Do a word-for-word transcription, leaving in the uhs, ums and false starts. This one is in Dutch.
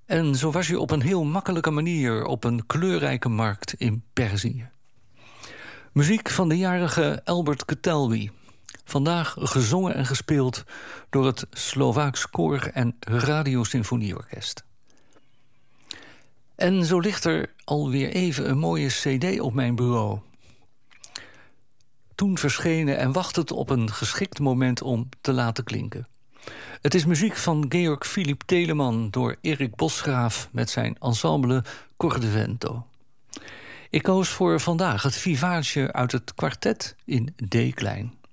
En zo was je op een heel makkelijke manier op een kleurrijke markt in Perzië. Muziek van de jarige Albert Ketelwy. Vandaag gezongen en gespeeld door het Slovaaks Koor- en Radiosymfonieorkest. En zo ligt er alweer even een mooie cd op mijn bureau. Toen verschenen en wacht het op een geschikt moment om te laten klinken. Het is muziek van Georg Philipp Telemann door Erik Bosgraaf met zijn ensemble Cordovento. Ik koos voor vandaag het vivace uit het kwartet in D-klein.